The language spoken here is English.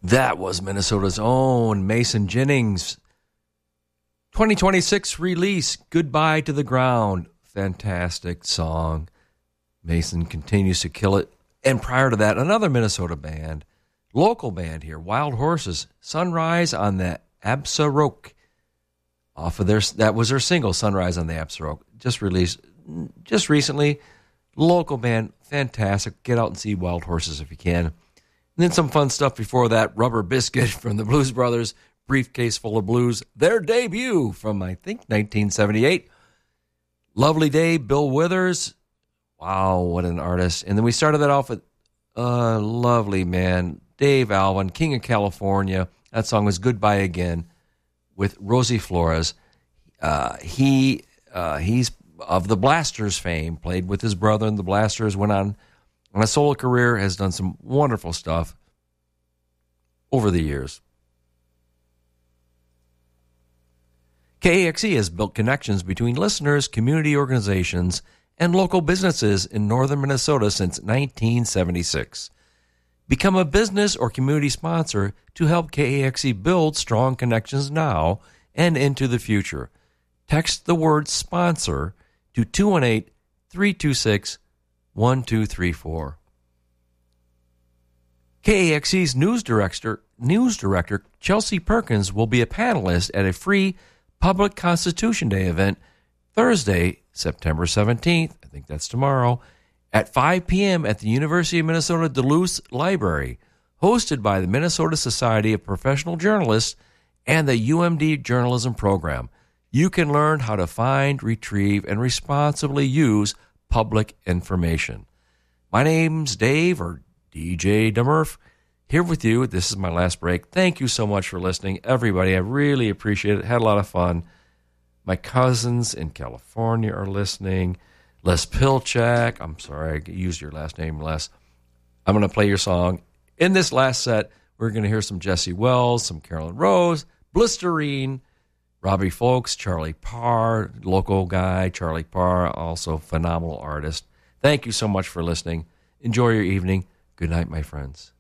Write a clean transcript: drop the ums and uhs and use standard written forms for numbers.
That was Minnesota's own Mason Jennings. 2026 release, Goodbye to the Ground. Fantastic song. Mason continues to kill it. And prior to that, another Minnesota band, local band here, Wild Horses, Sunrise on the Absaroke. Off of that was their single, Sunrise on the Absaroke, just released just recently. Local band, fantastic. Get out and see Wild Horses if you can. And then some fun stuff before that, Rubber Biscuit from the Blues Brothers, Briefcase Full of Blues, their debut from, I think, 1978. Lovely Day, Bill Withers. Wow, what an artist. And then we started that off with lovely man, Dave Alvin, King of California. That song was Goodbye Again with Rosie Flores. He's of the Blasters fame, played with his brother in the Blasters, went on a solo career, has done some wonderful stuff over the years. KAXE has built connections between listeners, community organizations, and local businesses in northern Minnesota since 1976. Become a business or community sponsor to help KAXE build strong connections now and into the future. Text the word sponsor to 218-326-1234. KAXE's news director Chelsea Perkins will be a panelist at a free Public Constitution Day event Thursday, September 17th, I think that's tomorrow, at 5 p.m. at the University of Minnesota Duluth Library, hosted by the Minnesota Society of Professional Journalists and the UMD Journalism Program. You can learn how to find, retrieve, and responsibly use public information. My name's Dave, or DJ Demurf, here with you. This is my last break. Thank you so much for listening, everybody. I really appreciate it. Had a lot of fun. My cousins in California are listening. Les Pilchak, I'm sorry, I used your last name, Les. I'm going to play your song. In this last set, we're going to hear some Jesse Wells, some Carolyn Rose, Blisterine, Robbie Folks, Charlie Parr, local guy, Charlie Parr, also phenomenal artist. Thank you so much for listening. Enjoy your evening. Good night, my friends.